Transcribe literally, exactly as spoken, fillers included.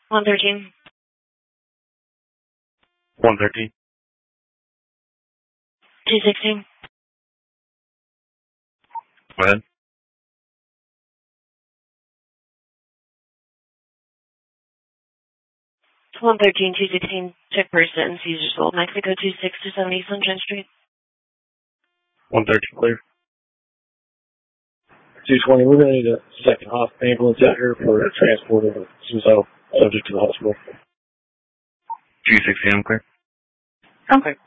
one thirteen. one thirteen. two sixteen. Go ahead. one thirteen, two sixteen, check person, Caesars Gold, Mexico, two six two seven East Sunshine Street. one thirteen clear. two twenty, we're going to need a second hospital ambulance out here for transport of a suicidal subject to the hospital. two sixteen, I'm clear. Okay.